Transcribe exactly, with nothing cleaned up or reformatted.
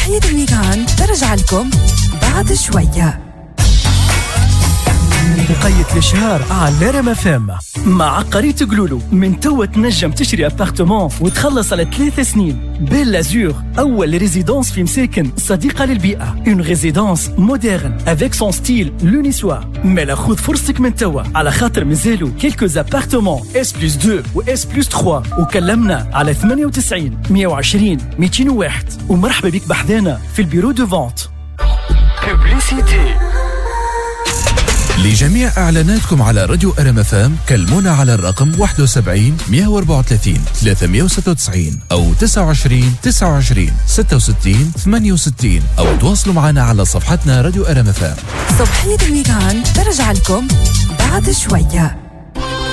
صبحية الويكاند برجع لكم بعد شوية. بقية الشهر على ريم اف ام مع قريت قلولو. من توا تنجم تشري ابارتمون وتخلص على ثلاث سنين. بيل لازور أول ريزيدونس في مساكن صديقة للبيئة. اون ريزيدونس مودرن افيك سون ستيل لونيسوا. مالا خذ فرصتك من توا على خاطر مازالو كيلكوز ابارتمون اس بلس اثنين و اس بلس ثلاثة. وكلمنا على ثمانية وتسعين مية وعشرين مئتين وواحد. ومرحبا بك بحذانا في البيرو دو فونت. بوبليسيتي. لجميع إعلاناتكم على راديو ارم اف ام كلمونا على الرقم واحد وسبعين مية وأربعة وثلاثين ثلاثمية وستة وتسعين أو تسعة وعشرين تسعة وعشرين ستة وستين ثمانية وستين أو تواصلوا معنا على صفحتنا راديو ارم اف ام. صبحية الويكاند برجع لكم بعد شوية.